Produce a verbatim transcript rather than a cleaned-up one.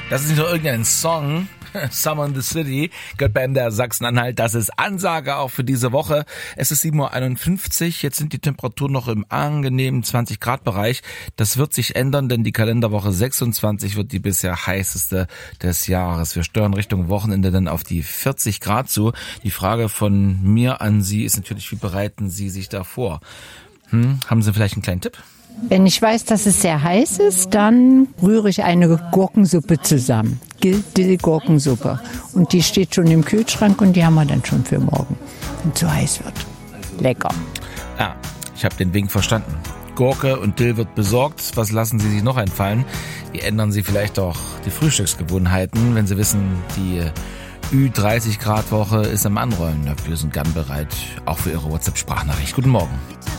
Das ist nicht nur irgendein Song. Summer in the City gehört bei M D R Sachsen-Anhalt. Das ist Ansage auch für diese Woche. Es ist sieben Uhr einundfünfzig. Jetzt sind die Temperaturen noch im angenehmen zwanzig Grad Bereich. Das wird sich ändern, denn die Kalenderwoche sechsundzwanzig wird die bisher heißeste des Jahres. Wir steuern Richtung Wochenende dann auf die vierzig Grad zu. Die Frage von mir an Sie ist natürlich, wie bereiten Sie sich da vor? Hm, haben Sie vielleicht einen kleinen Tipp? Wenn ich weiß, dass es sehr heiß ist, dann rühre ich eine Gurkensuppe zusammen. Dill-Gurkensuppe. Und die steht schon im Kühlschrank und die haben wir dann schon für morgen, wenn es so heiß wird. Lecker. Ah, ich habe den Wink verstanden. Gurke und Dill wird besorgt. Was lassen Sie sich noch einfallen? Wie ändern Sie vielleicht auch die Frühstücksgewohnheiten, wenn Sie wissen, die Ü dreißig Grad Woche ist am Anrollen? Wir sind gern bereit, auch für Ihre WhatsApp-Sprachnachricht. Guten Morgen.